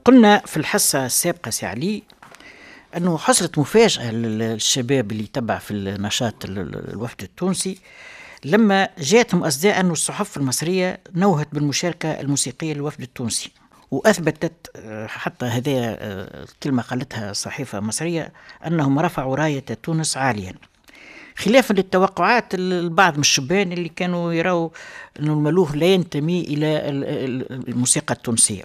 قلنا في الحصة السابقة سي علي أنه حصلت مفاجأة للشباب اللي تبع في النشاط الوفد التونسي لما جاءتهم أصداء أن الصحف المصرية نوهت بالمشاركة الموسيقية للوفد التونسي، وأثبتت حتى هذه الكلمة قالتها صحيفة مصرية أنهم رفعوا راية تونس عاليا، خلافا للتوقعات البعض من الشبان اللي كانوا يروا أن الملوه لا ينتمي إلى الموسيقى التونسية.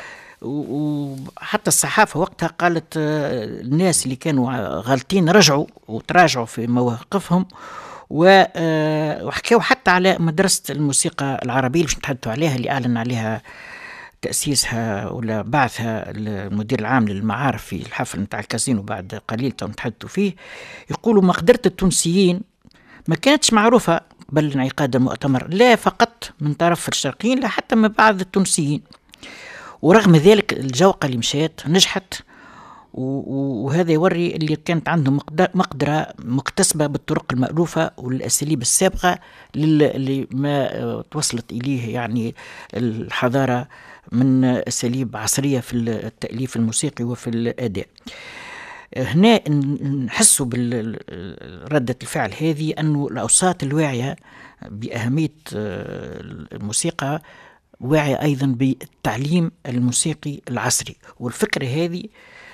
وحتى الصحافة وقتها قالت الناس اللي كانوا غالطين رجعوا وتراجعوا في مواقفهم، وحكوا حتى على مدرسة الموسيقى العربية اللي نتحدثوا عليها، اللي أعلن عليها تأسيسها ولا بعثها المدير العام للمعارف في الحفل نتاع الكازينو بعد قليل نتحدثوا فيه. يقولوا مقدرة التونسيين ما كانتش معروفة قبل انعقاد المؤتمر، لا فقط من طرف الشرقيين لا حتى من بعض التونسيين، ورغم ذلك الجوقة اللي مشات نجحت، وهذا يوري اللي كانت عندهم مقدرة مكتسبة بالطرق المألوفة والأساليب السابقة اللي ما توصلت إليه يعني الحضارة من أساليب عصرية في التأليف الموسيقي وفي الأداء. هنا نحسوا بردة الفعل هذه أنه الأوساط الواعية بأهمية الموسيقى واعية أيضا بالتعليم الموسيقي العصري، والفكرة هذه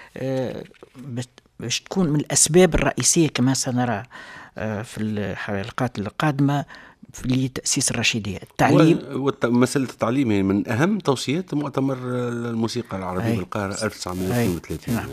باش تكون من الأسباب الرئيسية كما سنرى في الحلقات القادمة لتأسيس الرشيدية. التعليم مسألة التعليم هي من أهم توصيات مؤتمر الموسيقى العربية بالقاهرة 1932. نعم.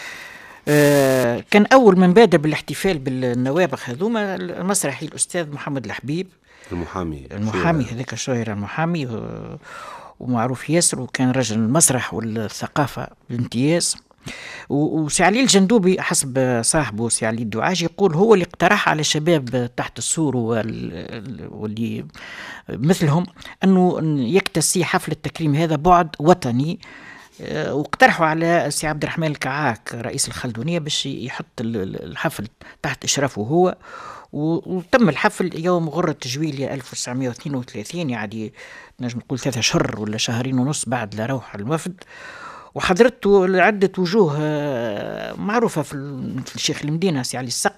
كان أول من بادر بالاحتفال بالنوابغ هذوما المسرحي الأستاذ محمد الحبيب المحامي هذاك الشهير المحامي ومعروف ياسر، وكان رجل المسرح والثقافة بامتياز. وسي علي الجندوبي حسب صاحبه سي علي الدعاجي يقول هو اللي اقترح على شباب تحت السور واللي مثلهم أنه يكتسي حفل التكريم هذا بعد وطني، واقترحوا على سي عبد الرحمن الكعاك رئيس الخلدونية باش يحط الحفل تحت إشرافه هو، وتم الحفل يوم غرة جويلية 1932، يعني نجم نقول 3 أشهر ولا 2.5 شهر بعد لا روح الوفد، وحضرته عدة وجوه معروفة في الشيخ المدينة سي علي السق